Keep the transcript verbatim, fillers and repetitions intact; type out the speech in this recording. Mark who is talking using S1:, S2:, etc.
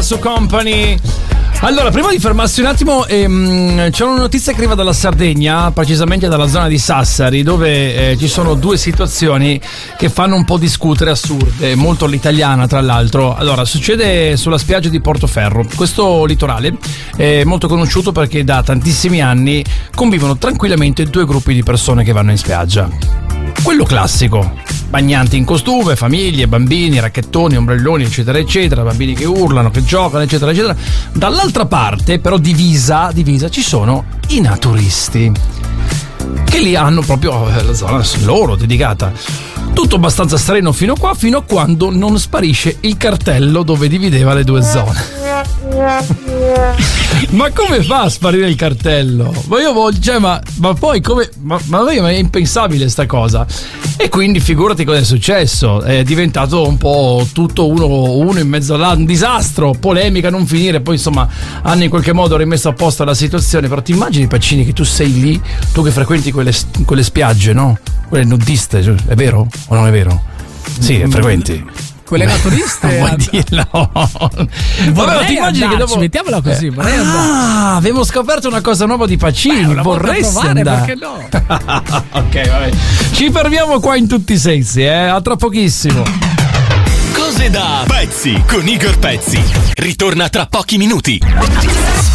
S1: su Company. Allora, prima di fermarsi un attimo, ehm, c'è una notizia che arriva dalla Sardegna, precisamente dalla zona di Sassari, dove eh, ci sono due situazioni che fanno un po' discutere, assurde, molto all'italiana tra l'altro. Allora, succede sulla spiaggia di Portoferro. Questo litorale è molto conosciuto perché da tantissimi anni convivono tranquillamente due gruppi di persone che vanno in spiaggia. Quello classico, bagnanti in costume, famiglie, bambini, racchettoni, ombrelloni, eccetera eccetera, bambini che urlano, che giocano, eccetera eccetera. Dall'altra parte, però divisa, divisa, ci sono i naturisti, che lì hanno proprio la zona loro dedicata. Tutto abbastanza sereno fino a qua, fino a quando non sparisce il cartello dove divideva le due zone. Ma come fa a sparire il cartello? Ma io voglio, cioè, ma, ma poi come? Ma, ma, ma è impensabile sta cosa. E quindi figurati cosa è successo. È diventato un po' tutto uno, uno in mezzo all'altro, un disastro, polemica non finire. Poi insomma hanno in qualche modo rimesso a posto la situazione. Però ti immagini, Pacini, che tu sei lì, tu che frequenti quelle, quelle spiagge, no? Quelle nudiste, è vero o non è vero? Sì, è frequenti.
S2: Quelle naturiste.
S1: Non vuoi dirlo? Vabbè, ti immagini che dopo
S2: mettiamola così, vorrei
S1: ah, abbiamo scoperto una cosa nuova di Pacini.
S2: Beh,
S1: vorresti
S2: provare,
S1: andare?
S2: Perché no?
S1: Ok, vabbè. Ci fermiamo qua in tutti i sensi, eh? A tra pochissimo.
S3: Cose da pezzi con Igor Pezzi. Ritorna tra pochi minuti.